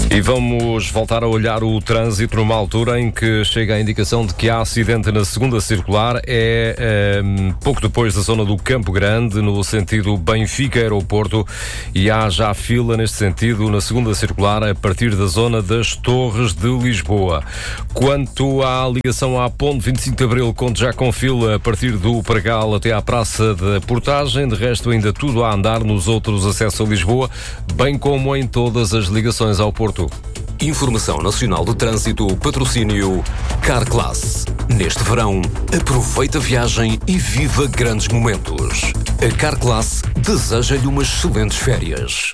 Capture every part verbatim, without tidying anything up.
E vamos voltar a olhar o trânsito numa altura em que chega a indicação de que há acidente na segunda circular. É, é pouco depois da zona do Campo Grande, no sentido Benfica-Aeroporto, e há já fila neste sentido na segunda circular a partir da zona das Torres de Lisboa. Quanto à ligação à Ponte vinte e cinco de Abril, conto já com fila a partir do Pragal até à Praça da Portagem. De resto, ainda tudo a andar nos outros acessos a Lisboa, bem como em todas as ligações ao Porto. Informação Nacional de Trânsito, patrocínio Carclass. Neste verão, aproveita a viagem e viva grandes momentos. A Carclass deseja-lhe umas excelentes férias.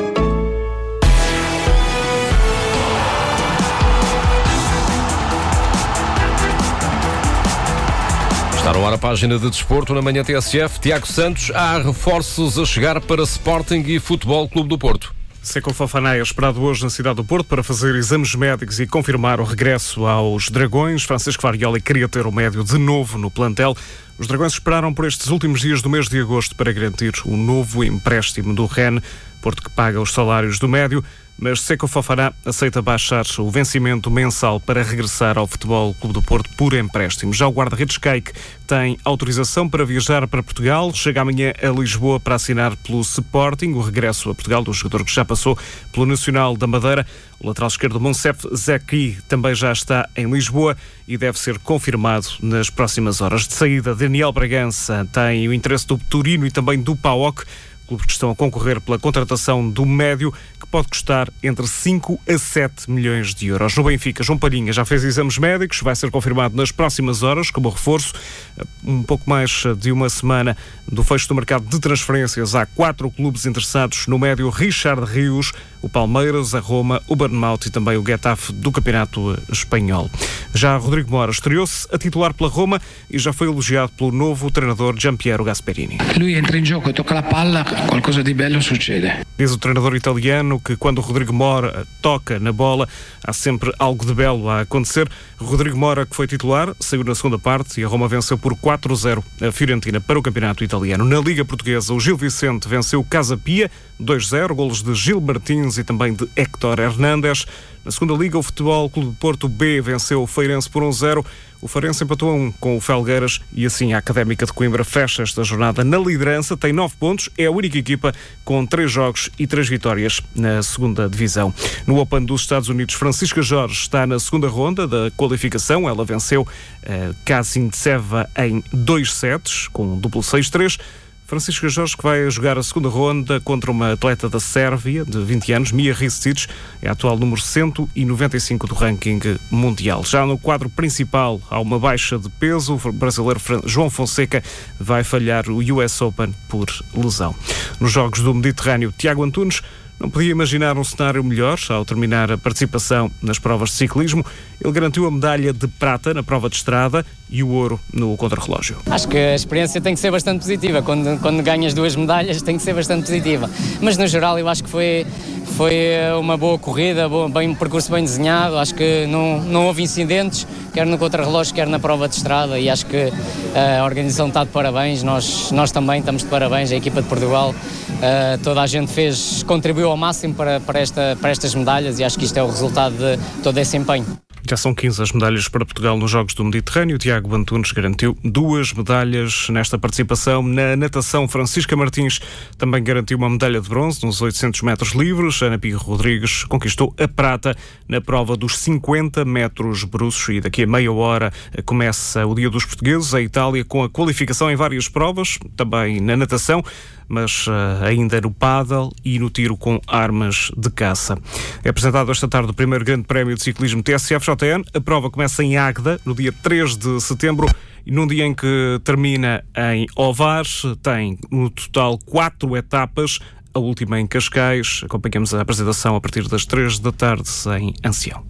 Está no ar a página de desporto na manhã T S F. Tiago Santos, há reforços a chegar para Sporting e Futebol Clube do Porto. Seko Fofana é esperado hoje na cidade do Porto para fazer exames médicos e confirmar o regresso aos Dragões. Francisco Farioli queria ter o médio de novo no plantel. Os Dragões esperaram por estes últimos dias do mês de agosto para garantir o novo empréstimo do Rennes, Porto que paga os salários do médio, mas Seko Fofana aceita baixar o vencimento mensal para regressar ao Futebol Clube do Porto por empréstimo. Já o guarda-redes Caique tem autorização para viajar para Portugal, chega amanhã a Lisboa para assinar pelo Sporting, o regresso a Portugal do jogador que já passou pelo Nacional da Madeira. O lateral esquerdo Monsef Zeki também já está em Lisboa e deve ser confirmado nas próximas horas. De saída, Daniel Bragança tem o interesse do Torino e também do P A O K, clubes que estão a concorrer pela contratação do médio, que pode custar entre cinco a sete milhões de euros. No Benfica, João Palhinha já fez exames médicos, vai ser confirmado nas próximas horas como reforço. Um pouco mais de uma semana do fecho do mercado de transferências, há quatro clubes interessados no médio Richard Rios, o Palmeiras, a Roma, o Bournemouth e também o Getafe do Campeonato Espanhol. Já Rodrigo Mora estreou-se a titular pela Roma e já foi elogiado pelo novo treinador Giampiero Gasperini. Lui entra em jogo e toca a palla, qualcosa de belo succede. Diz o treinador italiano que quando o Rodrigo Mora toca na bola, há sempre algo de belo a acontecer. Rodrigo Mora, que foi titular, saiu na segunda parte e a Roma venceu por quatro a zero a Fiorentina para o Campeonato Italiano. Na Liga Portuguesa, o Gil Vicente venceu o Casa Pia dois a zero, golos de Gil Martins e também de Héctor Hernández. Na segunda Liga, o Futebol Clube do Porto B venceu o Feirense por um a zero. O Feirense empatou a um com o Felgueiras e assim a Académica de Coimbra fecha esta jornada na liderança, tem nove pontos, é a única equipa com três jogos e três vitórias na segunda divisão. No Open dos Estados Unidos, Francisca Jorge está na segunda ronda da qualificação, ela venceu uh, Kasintseva em dois sets, com um duplo seis três. Francisca Jorge, que vai jogar a segunda ronda contra uma atleta da Sérvia de vinte anos, Mia Ristic, é a atual número cento e noventa e cinco do ranking mundial. Já no quadro principal há uma baixa de peso, o brasileiro João Fonseca vai falhar o U S Open por lesão. Nos Jogos do Mediterrâneo, Tiago Antunes não podia imaginar um cenário melhor ao terminar a participação nas provas de ciclismo. Ele garantiu a medalha de prata na prova de estrada e o ouro no contrarrelógio. Acho que a experiência tem que ser bastante positiva. Quando, quando ganhas duas medalhas tem que ser bastante positiva. Mas no geral eu acho que foi, foi uma boa corrida, bem, um percurso bem desenhado. Acho que não, não houve incidentes, quer no contrarrelógio, quer na prova de estrada. E acho que a organização está de parabéns. Nós, nós também estamos de parabéns, a equipa de Portugal. Uh, toda a gente fez, contribuiu ao máximo para, para, esta, para estas medalhas e acho que isto é o resultado de todo esse empenho. Já são quinze as medalhas para Portugal nos Jogos do Mediterrâneo. Tiago Antunes garantiu duas medalhas nesta participação. Na natação, Francisca Martins também garantiu uma medalha de bronze nos oitocentos metros livres. Ana Pires Rodrigues conquistou a prata na prova dos cinquenta metros bruços. E daqui a meia hora começa o Dia dos Portugueses, a Itália, com a qualificação em várias provas, também na natação, mas uh, ainda no pádel e no tiro com armas de caça. É apresentado esta tarde o primeiro grande prémio de ciclismo T S F J N. A prova começa em Águeda, no dia três de setembro, e num dia em que termina em Ovar. Tem no total quatro etapas, a última em Cascais. Acompanhamos a apresentação a partir das três da tarde em Ancião.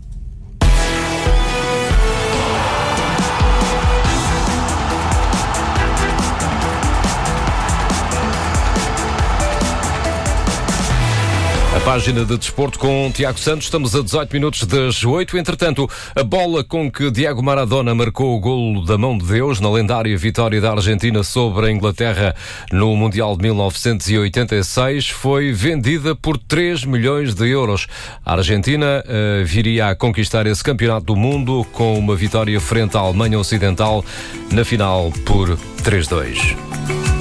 Página de desporto com Tiago Santos. Estamos a dezoito minutos das oito. Entretanto, a bola com que Diego Maradona marcou o golo da mão de Deus na lendária vitória da Argentina sobre a Inglaterra no Mundial de mil novecentos e oitenta e seis foi vendida por três milhões de euros. A Argentina uh, viria a conquistar esse campeonato do mundo com uma vitória frente à Alemanha Ocidental na final por três a dois.